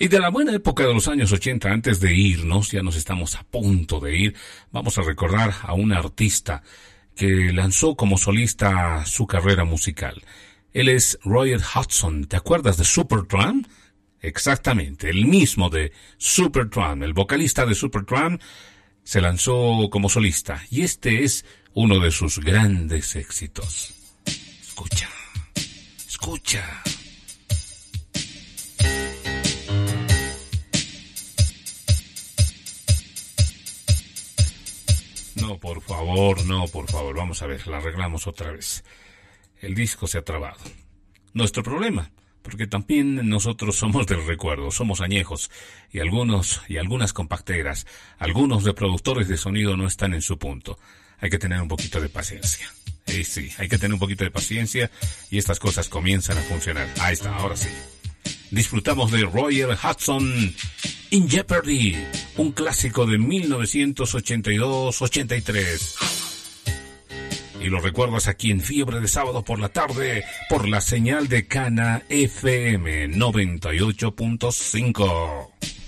Y de la buena época de los años 80, antes de irnos, ya nos estamos a punto de ir, vamos a recordar a un artista que lanzó como solista su carrera musical. Él es Roy Hodgson. ¿Te acuerdas de Supertramp? Exactamente, el mismo de Supertramp. El vocalista de Supertramp se lanzó como solista y este es uno de sus grandes éxitos. Escucha, escucha. No, por favor, vamos a ver, la arreglamos otra vez. El disco se ha trabado. Nuestro problema, porque también nosotros somos del recuerdo, somos añejos, y algunas compacteras, algunos reproductores de sonido no están en su punto. Hay que tener un poquito de paciencia. Sí, hay que tener un poquito de paciencia y estas cosas comienzan a funcionar. Ahí está, ahora sí. Disfrutamos de Roy Hodgson, In Jeopardy, un clásico de 1982-83. Y lo recuerdas aquí en Fiebre de Sábado por la tarde, por la señal de Cana FM 98.5.